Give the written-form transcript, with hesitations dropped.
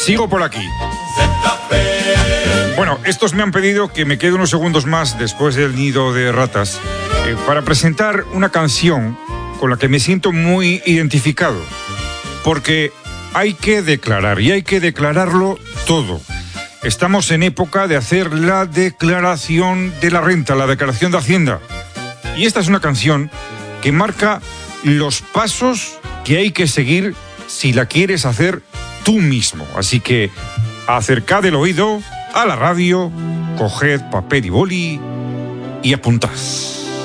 Sigo por aquí. Bueno, estos me han pedido que me quede unos segundos más después del nido de ratas para presentar una canción con la que me siento muy identificado. Porque hay que declarar, y hay que declararlo todo. Estamos en época de hacer la declaración de la renta, la declaración de Hacienda. Y esta es una canción que marca los pasos que hay que seguir si la quieres hacer tú mismo. Así que acercad el oído a la radio, coged papel y boli y apuntad.